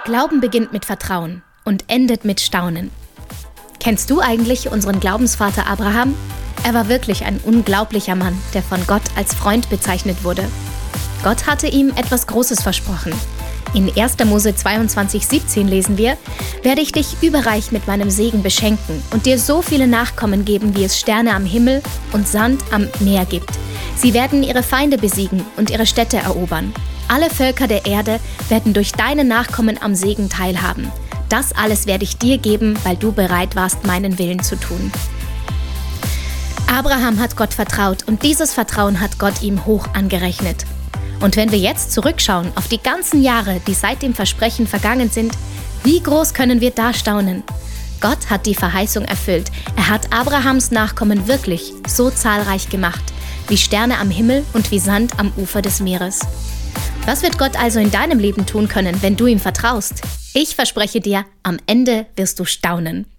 Glauben beginnt mit Vertrauen und endet mit Staunen. Kennst du eigentlich unseren Glaubensvater Abraham? Er war wirklich ein unglaublicher Mann, der von Gott als Freund bezeichnet wurde. Gott hatte ihm etwas Großes versprochen. In 1. Mose 22,17 lesen wir: Werde ich dich überreich mit meinem Segen beschenken und dir so viele Nachkommen geben, wie es Sterne am Himmel und Sand am Meer gibt. Sie werden ihre Feinde besiegen und ihre Städte erobern. Alle Völker der Erde werden durch deine Nachkommen am Segen teilhaben. Das alles werde ich dir geben, weil du bereit warst, meinen Willen zu tun. Abraham hat Gott vertraut und dieses Vertrauen hat Gott ihm hoch angerechnet. Und wenn wir jetzt zurückschauen auf die ganzen Jahre, die seit dem Versprechen vergangen sind, wie groß können wir da staunen? Gott hat die Verheißung erfüllt. Er hat Abrahams Nachkommen wirklich so zahlreich gemacht, wie Sterne am Himmel und wie Sand am Ufer des Meeres. Was wird Gott also in deinem Leben tun können, wenn du ihm vertraust? Ich verspreche dir, am Ende wirst du staunen.